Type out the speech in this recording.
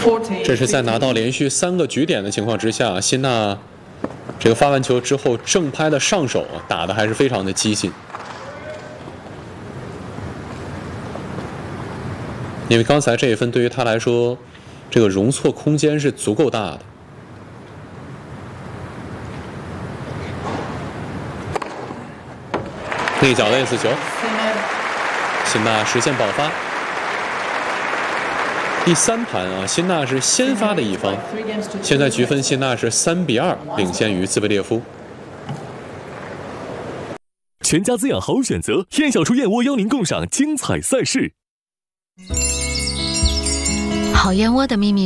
这是在拿到连续3个局点的情况之下，辛纳这个发完球之后正拍的上手打的还是非常的激进，因为刚才这一分对于他来说，这个容错空间是足够大的。内角的 S 球，辛纳实现保发。第3盘啊，辛纳是先发的一方，现在局分辛纳是3-2领先于兹维列夫。 全家滋养好选择，燕小厨燕窝邀您共赏精彩赛事。 好燕窝的秘密